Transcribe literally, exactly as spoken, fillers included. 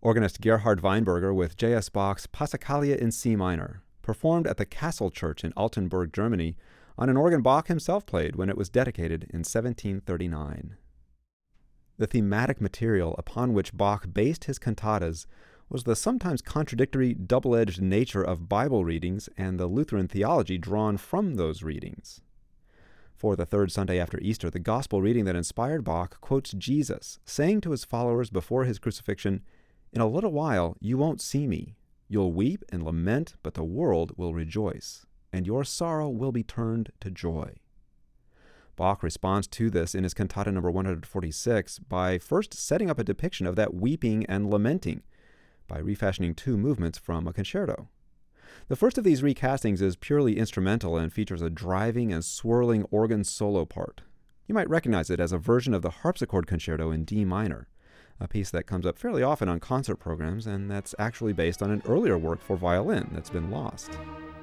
Organist Gerhard Weinberger with J S. Bach's Passacaglia in C minor, performed at the Castle Church in Altenburg, Germany, on an organ Bach himself played when it was dedicated in seventeen thirty-nine. The thematic material upon which Bach based his cantatas was the sometimes contradictory, double-edged nature of Bible readings and the Lutheran theology drawn from those readings. For the third Sunday after Easter, the gospel reading that inspired Bach quotes Jesus, saying to his followers before his crucifixion, "In a little while you won't see me. You'll weep and lament, but the world will rejoice, and your sorrow will be turned to joy." Bach responds to this in his cantata number one hundred forty-six by first setting up a depiction of that weeping and lamenting by refashioning two movements from a concerto. The first of these recastings is purely instrumental and features a driving and swirling organ solo part. You might recognize it as a version of the harpsichord concerto in D minor, a piece that comes up fairly often on concert programs and that's actually based on an earlier work for violin that's been lost.